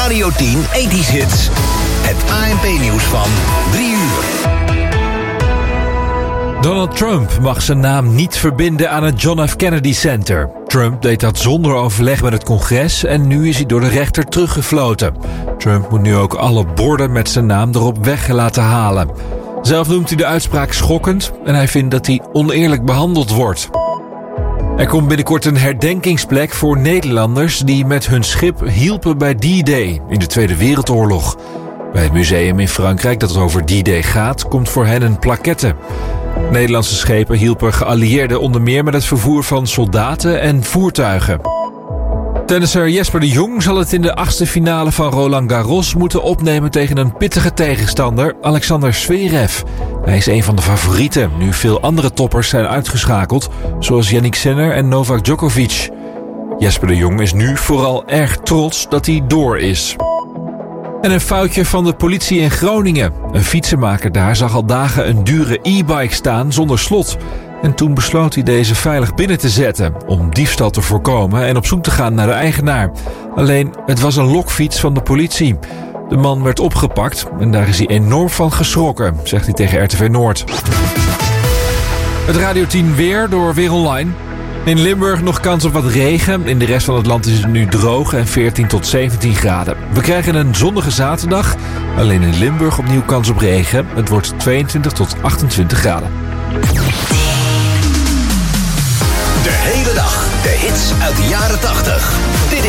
Radio 10 80's Hits. Het ANP-nieuws van 3 uur. Donald Trump mag zijn naam niet verbinden aan het John F. Kennedy Center. Trump deed dat zonder overleg met het congres en nu is hij door de rechter teruggefloten. Trump moet nu ook alle borden met zijn naam erop weg laten halen. Zelf noemt hij de uitspraak schokkend en hij vindt dat hij oneerlijk behandeld wordt. Er komt binnenkort een herdenkingsplek voor Nederlanders die met hun schip hielpen bij D-Day in de Tweede Wereldoorlog. Bij het museum in Frankrijk dat over D-Day gaat, komt voor hen een plaquette. Nederlandse schepen hielpen geallieerden onder meer met het vervoer van soldaten en voertuigen. Tennisser Jesper de Jong zal het in de 8e finale van Roland Garros moeten opnemen tegen een pittige tegenstander, Alexander Zverev. Hij is een van de favorieten, nu veel andere toppers zijn uitgeschakeld, zoals Jannik Sinner en Novak Djokovic. Jesper de Jong is nu vooral erg trots dat hij door is. En een foutje van de politie in Groningen. Een fietsenmaker daar zag al dagen een dure e-bike staan zonder slot. En toen besloot hij deze veilig binnen te zetten om diefstal te voorkomen en op zoek te gaan naar de eigenaar. Alleen, het was een lokfiets van de politie. De man werd opgepakt en daar is hij enorm van geschrokken, zegt hij tegen RTV Noord. Het Radio 10 weer door Weer Online. In Limburg nog kans op wat regen. In de rest van het land is het nu droog en 14 tot 17 graden. We krijgen een zonnige zaterdag. Alleen in Limburg opnieuw kans op regen. Het wordt 22 tot 28 graden. De hele dag de hits uit de jaren 80. Dit